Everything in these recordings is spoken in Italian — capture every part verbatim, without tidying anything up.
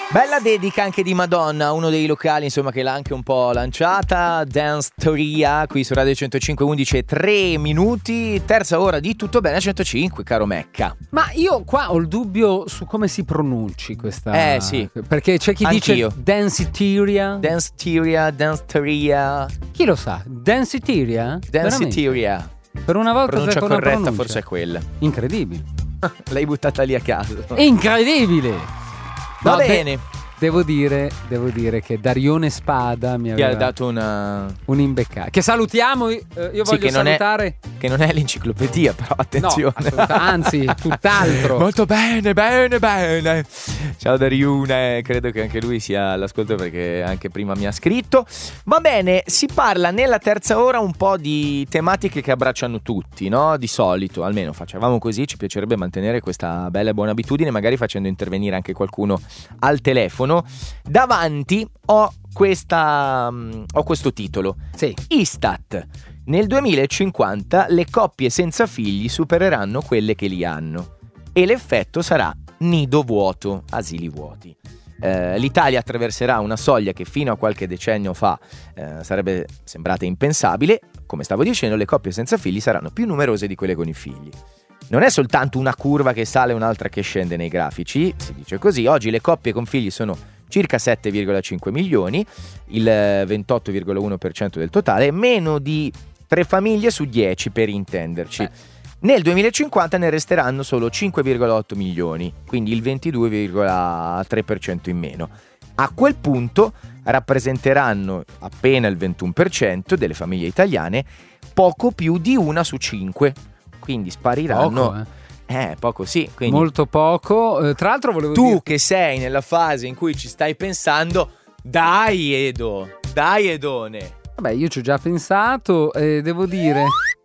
Bella dedica anche di Madonna, uno dei locali insomma che l'ha anche un po' lanciata. Dance Teoria qui su Radio centocinque, undici e tre minuti, terza ora di Tutto Bene a centocinque, caro Mecca. Ma io qua ho il dubbio su come si pronunci questa. Eh sì, perché c'è chi Anch'io. dice Danceteria. Dance Teoria, Dance Teoria, Chi lo sa? Danceteria? Dance Teoria. Per una volta Pronuncia con una corretta pronuncia. forse è quella. Incredibile. L'hai buttata lì a caso. Incredibile. Va No, bene. de- devo dire, devo dire che Darione Spada mi Ti aveva ha dato una... un'imbecca. Che salutiamo, eh, io Sì, voglio che non è- salutare. Che non è l'enciclopedia, però attenzione. No, assoluta- anzi, tutt'altro. Molto bene, bene, bene. Ciao Dariune, credo che anche lui sia all'ascolto perché anche prima mi ha scritto. Va bene, si parla nella terza ora un po' di tematiche che abbracciano tutti, no? Di solito, almeno facevamo così, ci piacerebbe mantenere questa bella e buona abitudine, magari facendo intervenire anche qualcuno al telefono. Davanti ho questa ho questo titolo. Sì. Istat. Nel duemilacinquanta le coppie senza figli supereranno quelle che li hanno e l'effetto sarà nido vuoto, asili vuoti. Eh, L'Italia attraverserà una soglia che fino a qualche decennio fa eh, sarebbe sembrata impensabile. Come stavo dicendo, le coppie senza figli saranno più numerose di quelle con i figli. Non è soltanto una curva che sale e un'altra che scende nei grafici, si dice così. Oggi le coppie con figli sono circa sette virgola cinque milioni, il ventotto virgola uno per cento del totale, meno di tre famiglie su dieci per intenderci. Beh. Nel duemilacinquanta ne resteranno solo cinque virgola otto milioni, quindi il ventidue virgola tre per cento in meno. A quel punto rappresenteranno appena il ventuno per cento delle famiglie italiane, poco più di una su cinque. Quindi spariranno. Poco, eh. Eh, poco sì. Quindi Molto poco. Eh, tra l'altro volevo tu dire... che sei nella fase in cui ci stai pensando, dai Edo, dai Edone. Vabbè, io ci ho già pensato e devo dire...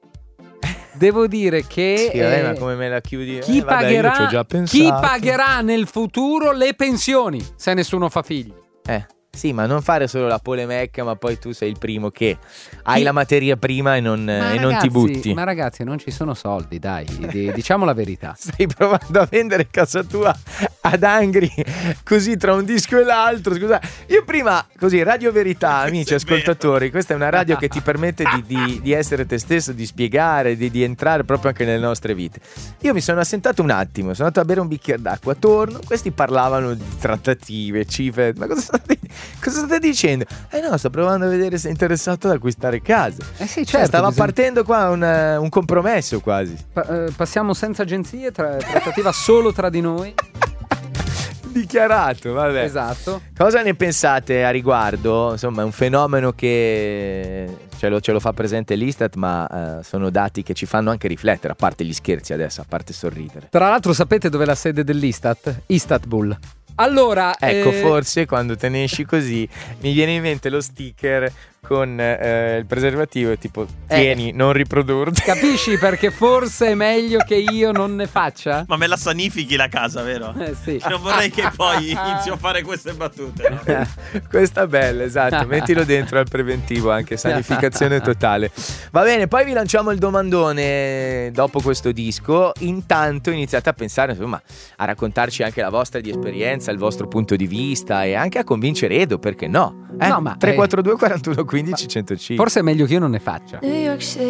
Devo dire che Sì, vabbè, eh, ma come me la chiudi? chi, Eh, vabbè, pagherà, io ci ho già pensato. chi pagherà nel futuro le pensioni se nessuno fa figli? Eh, sì, ma non fare solo la polemecca, ma poi tu sei il primo che hai Chi- la materia prima e non, Ma e non ragazzi, ti butti. Ma ragazzi, non ci sono soldi, dai, di- diciamo la verità. Stai provando a vendere casa tua ad Angri così tra un disco e l'altro. Scusa, io prima, così, Radio Verità, amici ascoltatori, questa è una radio che ti permette di, di- di essere te stesso, di spiegare, di, di entrare proprio anche nelle nostre vite. Io mi sono assentato un attimo, sono andato a bere un bicchiere d'acqua, torno, questi parlavano di trattative, cifre, ma cosa state, cosa state dicendo? Eh no, sto provando a vedere se è interessato ad acquistare casa. Eh sì, Cioè, certo. stava bisogna- partendo qua un, eh, un compromesso quasi. pa- eh, passiamo senza agenzie, tra- trattativa solo tra di noi. Dichiarato, vabbè. Esatto. Cosa ne pensate a riguardo? Insomma, è un fenomeno che ce lo, ce lo fa presente l'Istat, ma eh, sono dati che ci fanno anche riflettere, a parte gli scherzi adesso, a parte sorridere. Tra l'altro sapete dov'è la sede dell'Istat? Istanbul. Allora, Ecco, eh, forse quando te ne esci così mi viene in mente lo sticker con eh, il preservativo tipo tieni, non riprodurti. capisci perché forse è meglio che io non ne faccia? Ma me la sanifichi la casa, vero? Eh sì. Non vorrei che poi inizio a fare queste battute, no? Questa è bella, esatto, mettilo dentro al preventivo, anche sanificazione totale. Va bene, poi vi lanciamo il domandone dopo questo disco. Intanto iniziate a pensare, insomma, a raccontarci anche la vostra di esperienza, il vostro punto di vista e anche a convincere Edo, perché no? Eh? No, ma, tre eh, quattro due quarantuno quindici centocinque. Forse è meglio che io non ne faccia. New York City.